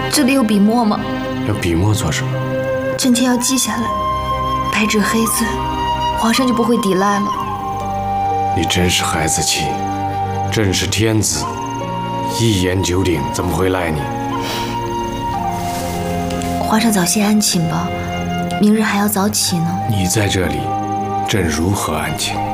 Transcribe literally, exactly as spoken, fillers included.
这里有笔墨吗？ 要笔墨做什么？ 臣妾要记下来，白纸黑字，皇上就不会抵赖了。 你真是孩子气，朕是天子，一言九鼎，怎么会赖你？ 皇上早些安寝吧，明日还要早起呢。 你在这里，朕如何安寝？